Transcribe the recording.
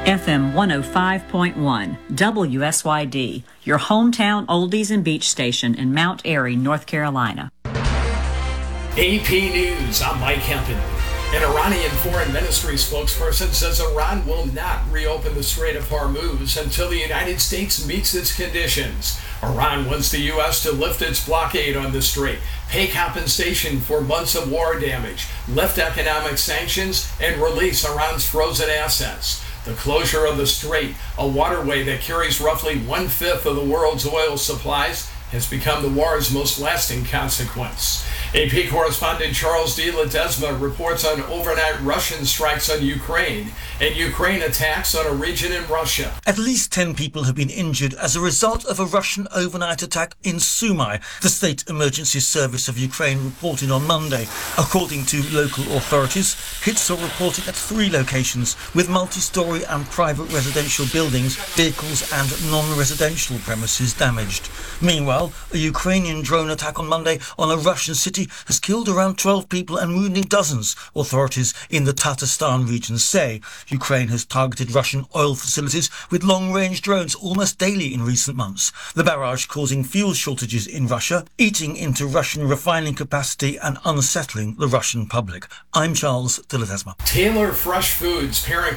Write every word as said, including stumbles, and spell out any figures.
F M one oh five point one, W S Y D, your hometown oldies and beach station in Mount Airy, North Carolina. A P News, I'm Mike Hempen. An Iranian foreign ministry spokesperson says Iran will not reopen the Strait of Hormuz until the United States meets its conditions. Iran wants the U S to lift its blockade on the strait, pay compensation for months of war damage, lift economic sanctions, and release Iran's frozen assets. The closure of the strait, a waterway that carries roughly one-fifth of the world's oil supplies, has become the war's most lasting consequence. A P correspondent Charles D. Ledesma reports on overnight Russian strikes on Ukraine and Ukraine attacks on a region in Russia. At least ten people have been injured as a result of a Russian overnight attack in Sumy, the State Emergency Service of Ukraine reported on Monday. According to local authorities, hits are reported at three locations with multi-storey and private residential buildings, vehicles and non-residential premises damaged. Meanwhile, a Ukrainian drone attack on Monday on a Russian city has killed around twelve people and wounded dozens, authorities in the Tatarstan region say. Ukraine has targeted Russian oil facilities with long-range drones almost daily in recent months. The barrage causing fuel shortages in Russia, eating into Russian refining capacity and unsettling the Russian public. I'm Charles de Ledesma. Taylor Fresh Foods parent